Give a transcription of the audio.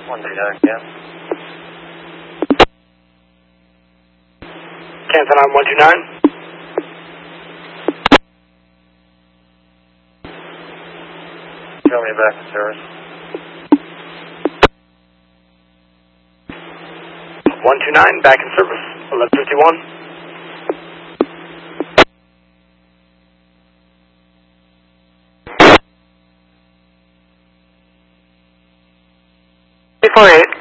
139, yeah. Cancel on 129. Show me back in service. 129, back in service. 1151. Before 8.